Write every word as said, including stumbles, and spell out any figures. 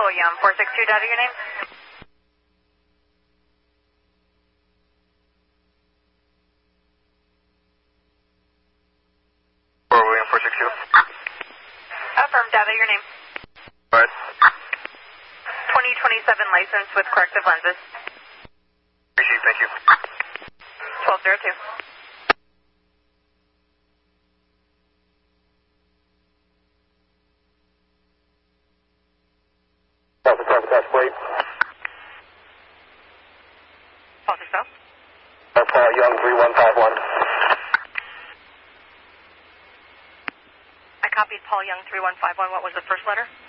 Paul Young, four six two, data your name? Four William, four six two. Affirm, data your name? Alright. twenty twenty-seven license with corrective lenses. Received, thank you. twelve zero two. Delta, Delta, Delta, wait. Pause yourself. Uh, Paul Young, three one five one. I copied Paul Young, three one five one. What was the first letter?